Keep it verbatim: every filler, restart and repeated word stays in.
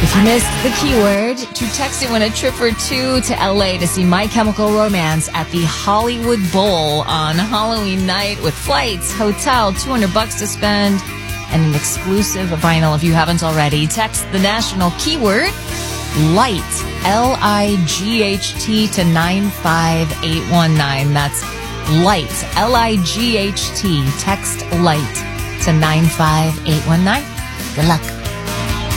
If you missed the keyword, to text it win a trip or two to L A to see My Chemical Romance at the Hollywood Bowl on Halloween night with flights, hotel, two hundred bucks to spend, and an exclusive vinyl if you haven't already. Text the national keyword LIGHT, L I G H T, to nine five eight one nine. That's LIGHT, L I G H T. Text LIGHT to nine five eight one nine. Good luck.